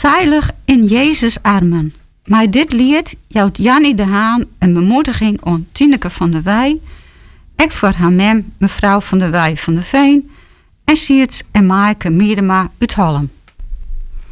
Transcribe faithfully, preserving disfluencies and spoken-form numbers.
Veilig in Jezus' armen. Maar dit lied jouwt Jannie de Haan een bemoediging aan Tineke van der Wij, ik voor haar mem, mevrouw van der Wij van der Veen, en Sierts en Maaike Miedema uit Holland.